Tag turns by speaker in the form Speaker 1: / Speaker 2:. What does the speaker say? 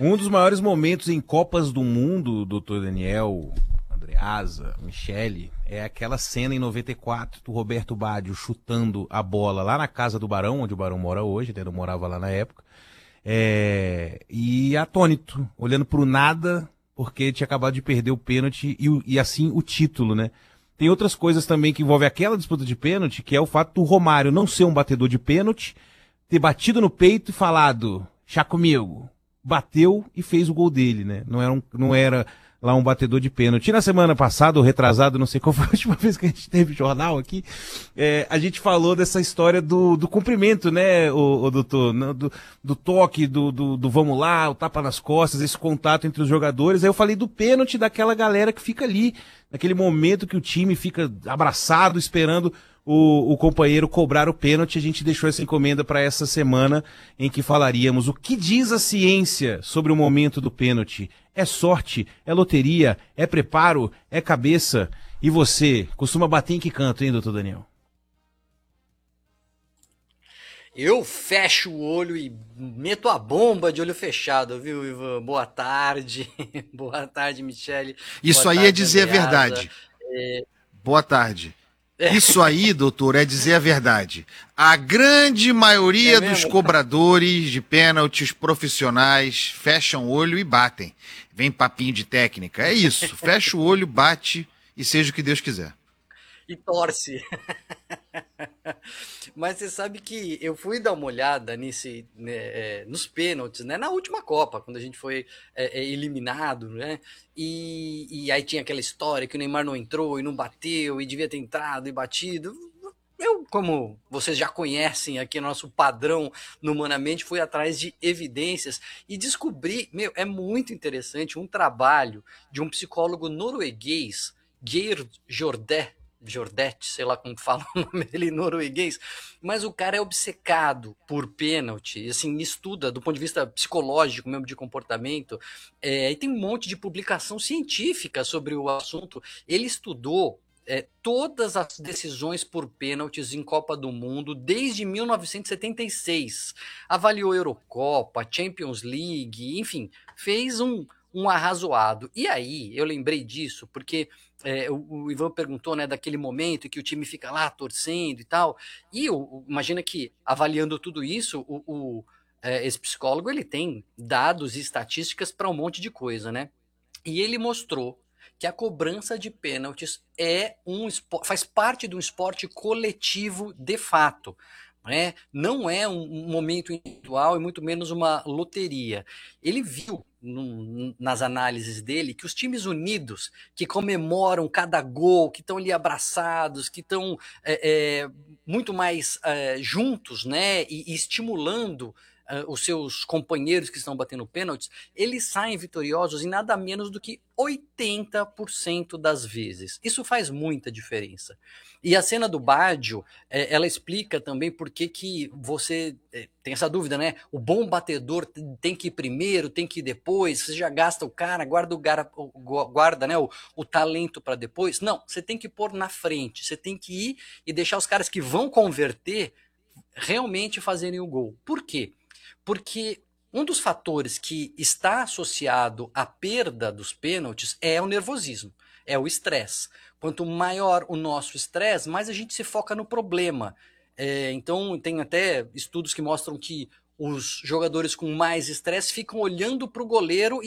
Speaker 1: Um dos maiores momentos em Copas do Mundo, doutor Daniel, Andreasa, Michele, é aquela cena em 94 do Roberto Baggio chutando a bola lá na casa do Barão, onde o Barão mora hoje, ele não morava lá na época, e atônito, olhando pro nada, porque tinha acabado de perder o pênalti e assim o título, né? Tem outras coisas também que envolvem aquela disputa de pênalti, que é o fato do Romário não ser um batedor de pênalti, ter batido no peito e falado, chá comigo, bateu e fez o gol dele, né? Não era lá um batedor de pênalti. E na semana passada, ou retrasado, não sei qual foi a última vez que a gente teve jornal aqui, a gente falou dessa história do cumprimento, né, o doutor, do toque, do vamos lá, o tapa nas costas, esse contato entre os jogadores. Aí eu falei do pênalti daquela galera que fica ali, naquele momento que o time fica abraçado, esperando o companheiro cobrar o pênalti. A gente deixou essa encomenda para essa semana em que falaríamos o que diz a ciência sobre o momento do pênalti. É sorte? É loteria? É preparo? É cabeça? E você, costuma bater em que canto, hein, doutor Daniel?
Speaker 2: Eu fecho o olho e meto a bomba de olho fechado, viu, Ivan? Boa tarde. Boa tarde, Michele.
Speaker 3: Isso
Speaker 2: Boa
Speaker 3: aí
Speaker 2: tarde,
Speaker 3: é dizer a
Speaker 2: Andreasa.
Speaker 3: verdade. Boa tarde. Isso aí, doutor, é dizer a verdade. A grande maioria dos cobradores de pênaltis profissionais fecham o olho e batem. Vem papinho de técnica. É isso. Fecha o olho, bate e seja o que Deus quiser.
Speaker 2: E torce. Mas você sabe que eu fui dar uma olhada nos pênaltis, né? Na última Copa, quando a gente foi eliminado, né? E aí tinha aquela história que o Neymar não entrou e não bateu e devia ter entrado e batido. Eu, como vocês já conhecem aqui nosso padrão no Humanamente, fui atrás de evidências e descobri, é muito interessante, um trabalho de um psicólogo norueguês, Geir Jordet, sei lá como fala o nome dele em norueguês, mas o cara é obcecado por pênalti, assim, estuda do ponto de vista psicológico mesmo, de comportamento, e tem um monte de publicação científica sobre o assunto. Ele estudou todas as decisões por pênaltis em Copa do Mundo desde 1976, avaliou Eurocopa, Champions League, enfim, fez um arrazoado. E aí eu lembrei disso porque o Ivan perguntou, né, daquele momento em que o time fica lá torcendo e tal, e imagina que avaliando tudo isso, esse psicólogo ele tem dados e estatísticas para um monte de coisa, né? E ele mostrou que a cobrança de pênaltis faz parte de um esporte coletivo de fato. Né? Não é um momento individual e muito menos uma loteria. Ele viu nas análises dele que os times unidos, que comemoram cada gol, que estão ali abraçados, que estão muito mais juntos, né? e estimulando os seus companheiros que estão batendo pênaltis, eles saem vitoriosos em nada menos do que 80% das vezes. Isso faz muita diferença. E a cena do Baggio, ela explica também por que você tem essa dúvida, né? O bom batedor tem que ir primeiro, tem que ir depois, você já gasta o cara, guarda né, o talento para depois. Não, você tem que pôr na frente, você tem que ir e deixar os caras que vão converter realmente fazerem o gol. Por quê? Porque um dos fatores que está associado à perda dos pênaltis é o nervosismo, é o estresse. Quanto maior o nosso estresse, mais a gente se foca no problema. Então, tem até estudos que mostram que os jogadores com mais estresse ficam olhando para o goleiro